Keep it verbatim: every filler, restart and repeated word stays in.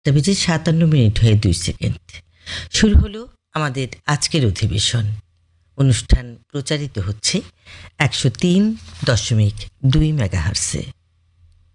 তবে যে সাতান্ন মিনিট হয়ে দুই সেকেন্ড। শুরু হলো আমাদের আজকের অধিবেশন। অনুষ্ঠান প্রচারিত হচ্ছে একশো তিন দশমিক দুই মেগাহার্সে।